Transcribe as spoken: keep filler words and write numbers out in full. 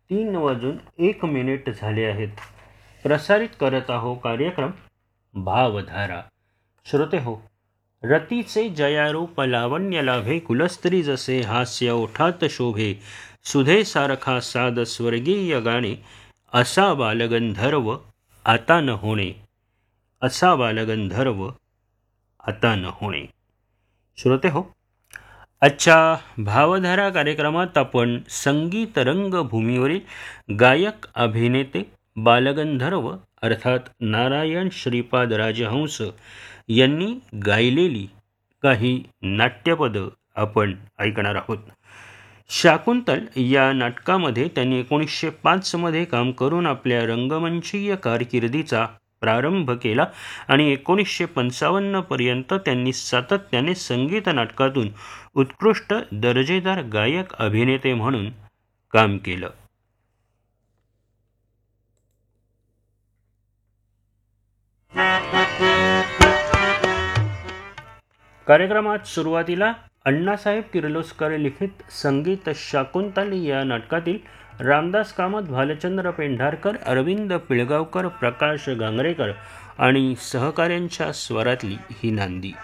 तीन वाजून एक मिनिट झाले आहेत. प्रसारित करत आहो कार्यक्रम भावधारा. श्रोते हो, रतीचे जयारूप लावण्य लाभे, कुलस्त्री जसे हास्य ओठात शोभे, सुधे सारखा साद स्वर्गीय गाणे, असा बालगंधर्व आता न होणे, असा बालगंधर्व आता न होणे. श्रोते हो, आजच्या भावधारा कार्यक्रमात आपण संगीत रंगभूमीवरील गायक अभिनेते बालगंधर्व अर्थात नारायण श्रीपाद राजहंस यांनी गायलेली काही नाट्यपद आपण ऐकणार आहोत. शाकुंतल या नाटकामध्ये त्यांनी एकोणीसशे पाचमध्ये काम करून आपल्या रंगमंचीय कारकिर्दीचा प्रारंभ केला आणि एकोणीसशे पंचावन्नपर्यंत त्यांनी सातत्याने संगीत नाटकातून उत्कृष्ट दर्जेदार गायक अभिनेते म्हणून काम केलं. कार्यक्रमात सुरुवातीला अण्णासाहेब किर्लोस्कर लिखित संगीत शाकुंतल या नाटकातील रामदास कामत, भालचंद्र पेंढारकर, अरविंद पिळगावकर, प्रकाश गांगरेकर आणि सहकाऱ्यांच्या स्वरातली ही नांदी.